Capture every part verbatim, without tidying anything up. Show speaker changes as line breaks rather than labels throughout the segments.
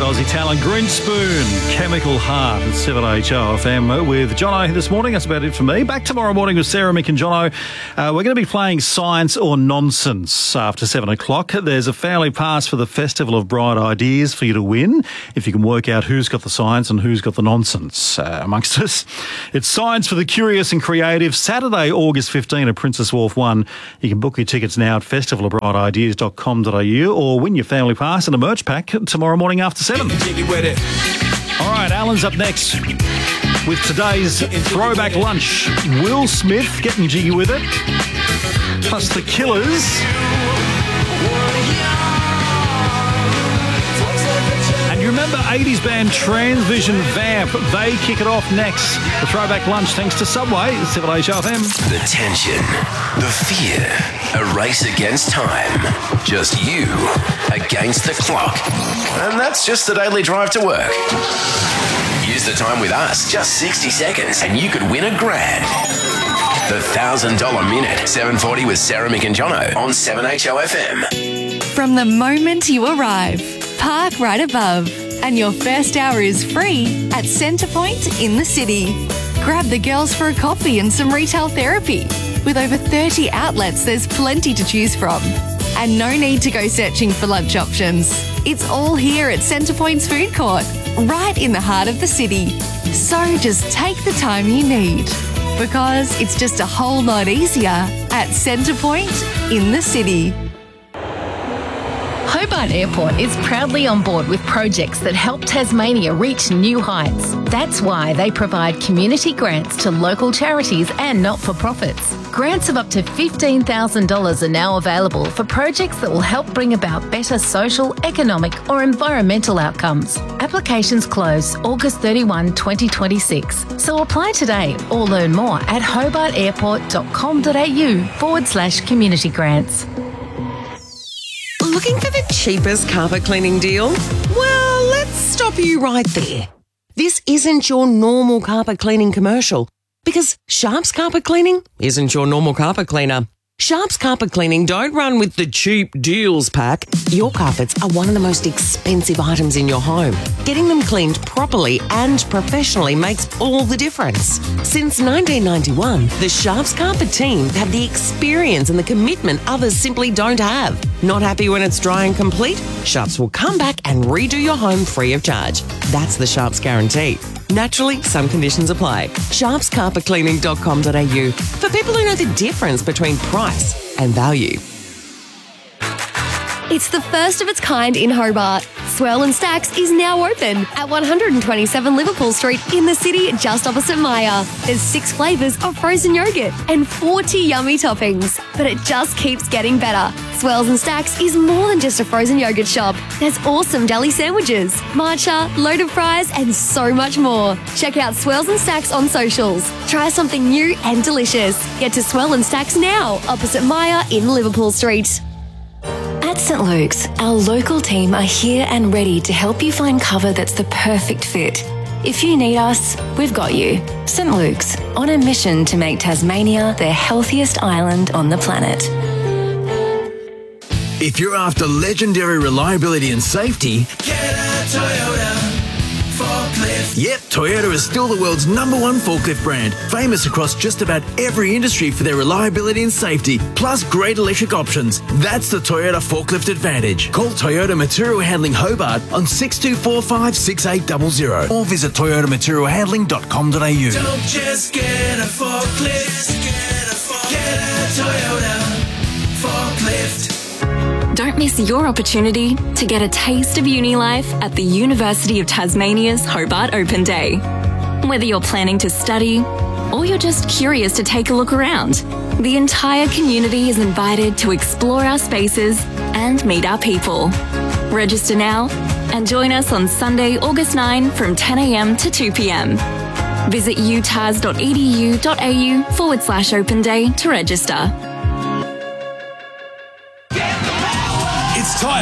Aussie talent, Green Spoon, Chemical Heart at seven H O F M with Jono this morning. That's about it for me. Back tomorrow morning with Sarah, Mick and Jono. Uh, we're going to be playing Science or Nonsense after seven o'clock. There's a family pass for the Festival of Bright Ideas for you to win if you can work out who's got the science and who's got the nonsense uh, amongst us. It's Science for the Curious and Creative, Saturday, August fifteenth at Princess Wharf one. You can book your tickets now at festival of bright ideas dot com dot a u or win your family pass and a merch pack tomorrow morning after seven. All right, Alan's up next with today's throwback lunch. Will Smith getting jiggy with it, plus the Killers. And you remember eighties band Transvision Vamp? They kick it off next. The throwback lunch thanks to Subway, seven H O F M.
The tension, the fear, a race against time. Just you against the clock. And that's just the daily drive to work. Use the time with us, just sixty seconds, and you could win a grand. The one thousand dollars Minute, seven forty with Sarah, Mick and Jono on seven H O F M.
From the moment you arrive, park right above, and your first hour is free at Centrepoint in the city. Grab the girls for a coffee and some retail therapy. With over thirty outlets, there's plenty to choose from. And no need to go searching for lunch options. It's all here at Centrepoint's food court, right in the heart of the city. So just take the time you need, because it's just a whole lot easier at Centrepoint in the city.
Hobart Airport is proudly on board with projects that help Tasmania reach new heights. That's why they provide community grants to local charities and not-for-profits. Grants of up to fifteen thousand dollars are now available for projects that will help bring about better social, economic or environmental outcomes. Applications close August thirty-first, twenty twenty-six. So apply today or learn more at hobartairport.com.au forward slash community grants.
Looking for the cheapest carpet cleaning deal? Well, let's stop you right there. This isn't your normal carpet cleaning commercial, because Sharps Carpet Cleaning isn't your normal carpet cleaner. Sharps Carpet Cleaning don't run with the cheap deals pack. Your carpets are one of the most expensive items in your home. Getting them cleaned properly and professionally makes all the difference. Since nineteen ninety-one, the Sharps Carpet team have the experience and the commitment others simply don't have. Not happy when it's dry and complete? Sharps will come back and redo your home free of charge. That's the Sharps guarantee. Naturally, some conditions apply. sharps carpet cleaning dot com dot a u for people who know the difference between price and value.
It's the first of its kind in Hobart. Swirl and Stacks is now open at one twenty-seven Liverpool Street in the city just opposite Maya. There's six flavours of frozen yogurt and forty yummy toppings. But it just keeps getting better. Swirls and Stacks is more than just a frozen yogurt shop. There's awesome deli sandwiches, matcha, loaded fries and so much more. Check out Swirls and Stacks on socials. Try something new and delicious. Get to Swirl and Stacks now, opposite Maya in Liverpool Street.
At Saint Luke's, our local team are here and ready to help you find cover that's the perfect fit. If you need us, we've got you. Saint Luke's, on a mission to make Tasmania the healthiest island on the planet.
If you're after legendary reliability and safety, get a Toyota forklift. Yep, Toyota is still the world's number one forklift brand, famous across just about every industry for their reliability and safety, plus great electric options. That's the Toyota Forklift Advantage. Call Toyota Material Handling Hobart on six two four five, six eight zero zero or visit toyota material handling dot com dot a u.
Don't just get a forklift, get a, forklift. Get a Toyota Forklift.
Don't miss your opportunity to get a taste of uni life at the University of Tasmania's Hobart Open Day. Whether you're planning to study or you're just curious to take a look around, the entire community is invited to explore our spaces and meet our people. Register now and join us on Sunday, August ninth from ten a m to two p m. Visit utas dot e d u dot a u forward slash open day to register.
It's tyre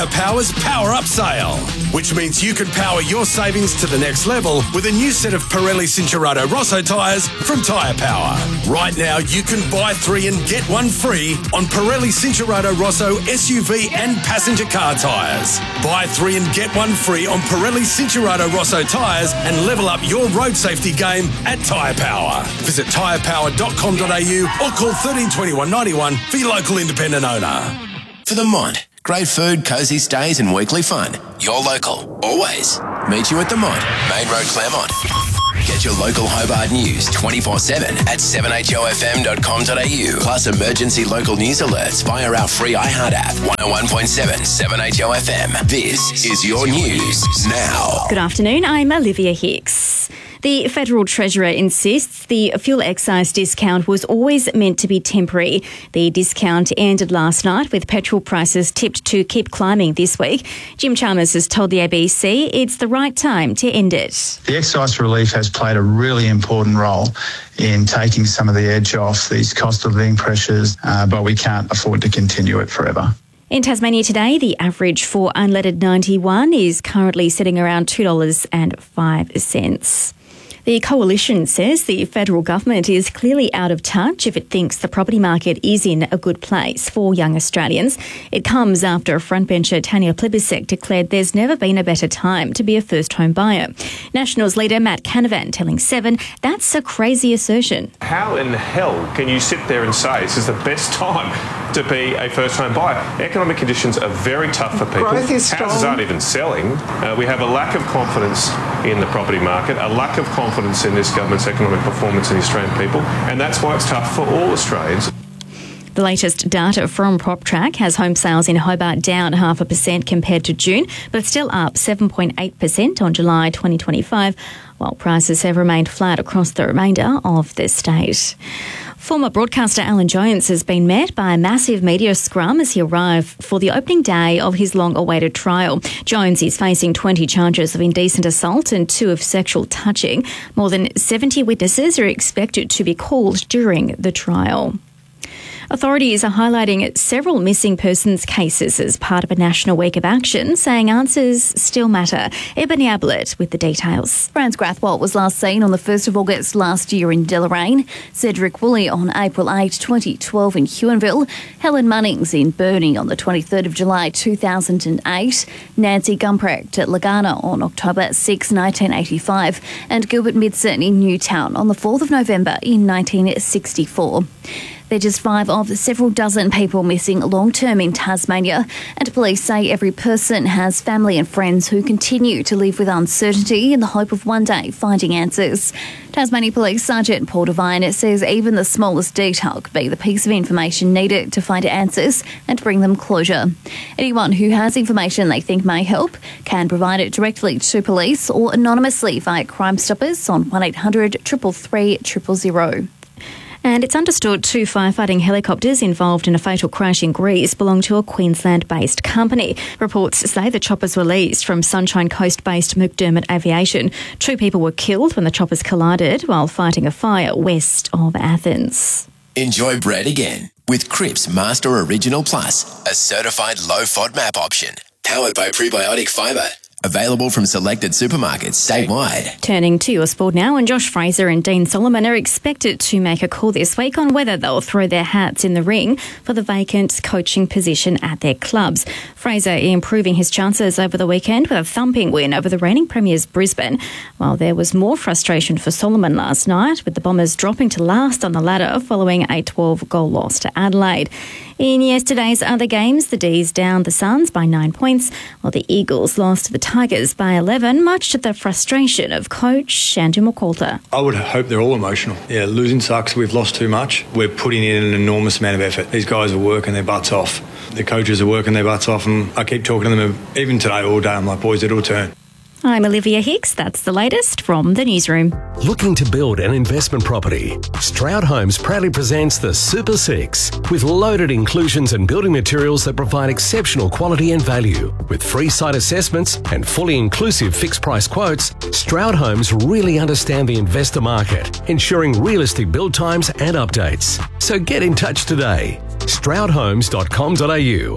Tyre Power's Power Up Sale, which means you can power your savings to the next level with a new set of Pirelli Cincherato Rosso tyres from Tyre Power. Right now, you can buy three and get one free on Pirelli Cincherato Rosso S U V and passenger car tyres. Buy three and get one free on Pirelli Cincherato Rosso tyres and level up your road safety game at Tyre Power. Visit tyre power dot com dot a u or call thirteen twenty-one ninety-one for your local independent owner.
For the Mont, great food, cosy stays and weekly fun. You're local, always. Meet you at the Mont, Main Road, Claremont. Get your local Hobart news twenty-four seven at seven h o f m dot com dot a u. Plus emergency local news alerts via our free iHeart app, one oh one point seven, seven H O F M. This is your news now.
Good afternoon, I'm Olivia Hicks. The Federal Treasurer insists the fuel excise discount was always meant to be temporary. The discount ended last night with petrol prices tipped to keep climbing this week. Jim Chalmers has told the A B C it's the right time to end it.
The excise relief has played a really important role in taking some of the edge off these cost of living pressures, uh, but we can't afford to continue it forever.
In Tasmania today, the average for unleaded ninety-one is currently sitting around two dollars and five cents. The Coalition says the federal government is clearly out of touch if it thinks the property market is in a good place for young Australians. It comes after frontbencher Tanya Plibersek declared there's never been a better time to be a first home buyer. Nationals leader Matt Canavan telling Seven that's a crazy assertion.
How in the hell can you sit there and say this is the best time to be a first home buyer? Economic conditions are very tough for people.
Growth is strong.
Houses aren't even selling. Uh, we have a lack of confidence in the property market, a lack of confidence in this government's economic performance in the Australian people, and that's why it's tough for all Australians.
The latest data from PropTrack has home sales in Hobart down half a percent compared to June, but still up seven point eight percent on July twenty twenty-five, while prices have remained flat across the remainder of the state. Former broadcaster Alan Jones has been met by a massive media scrum as he arrived for the opening day of his long-awaited trial. Jones is facing twenty charges of indecent assault and two of sexual touching. More than seventy witnesses are expected to be called during the trial. Authorities are highlighting several missing persons cases as part of a national week of action, saying answers still matter. Ebony Ablett with the details.
Franz Grathwohl was last seen on the first of August last year in Deloraine, Cedric Woolley on April eighth, twenty twelve in Huonville, Helen Munnings in Burnie on the twenty-third of July two thousand eight, Nancy Gumprecht at Lagana on October sixth, nineteen eighty-five, and Gilbert Midson in Newtown on the fourth of November in nineteen sixty-four. They're just five of several dozen people missing long-term in Tasmania, and police say every person has family and friends who continue to live with uncertainty in the hope of one day finding answers. Tasmania Police Sergeant Paul Devine says even the smallest detail could be the piece of information needed to find answers and bring them closure. Anyone who has information they think may help can provide it directly to police or anonymously via Crime Stoppers on one eight hundred, three three three, zero zero zero.
And it's understood two firefighting helicopters involved in a fatal crash in Greece belong to a Queensland-based company. Reports say the choppers were leased from Sunshine Coast-based McDermott Aviation. Two people were killed when the choppers collided while fighting a fire west of Athens.
Enjoy bread again with Cripps Master Original Plus, a certified low-F O D MAP option, powered by Prebiotic Fibre. Available from selected supermarkets statewide.
Turning to your sport now, and Josh Fraser and Dean Solomon are expected to make a call this week on whether they'll throw their hats in the ring for the vacant coaching position at their clubs. Fraser improving his chances over the weekend with a thumping win over the reigning premiers Brisbane, while there was more frustration for Solomon last night with the Bombers dropping to last on the ladder following a twelve-goal loss to Adelaide. In yesterday's other games, the D's downed the Suns by nine points, while the Eagles lost to the Tigers by eleven, much to the frustration of coach Andrew McCalter.
I would hope they're all emotional. Yeah, losing sucks. We've lost too much. We're putting in an enormous amount of effort. These guys are working their butts off. The coaches are working their butts off, and I keep talking to them, even today all day. I'm like, boys, it'll turn.
I'm Olivia Hicks. That's the latest from the newsroom.
Looking to build an investment property? Stroud Homes proudly presents the Super Six with loaded inclusions and building materials that provide exceptional quality and value. With free site assessments and fully inclusive fixed price quotes, Stroud Homes really understand the investor market, ensuring realistic build times and updates. So get in touch today. stroud homes dot com dot a u.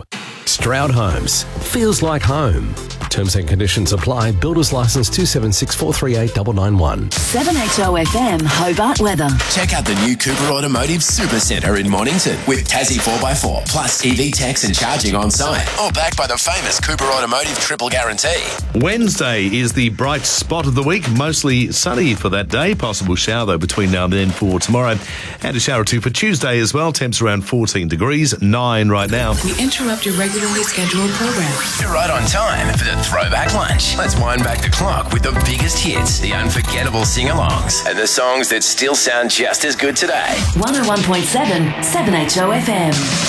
Stroud Homes. Feels like home. Terms and conditions apply. Builder's license two seven six four three eight nine nine one.
seven H O F M Hobart weather.
Check out the new Cooper Automotive Supercentre in Mornington with Tassie four by four plus E V techs and charging on site. All backed by the famous Cooper Automotive Triple Guarantee.
Wednesday is the bright spot of the week. Mostly sunny for that day. Possible shower, though, between now and then for tomorrow. And a shower or two for Tuesday as well. Temps around fourteen degrees, nine right now.
We interrupt your regularly scheduled program.
You're right on time for the Throwback Lunch. Let's wind back the clock with the biggest hits, the unforgettable sing-alongs, and the songs that still sound just as good today.
one oh one point seven, seven H O F M.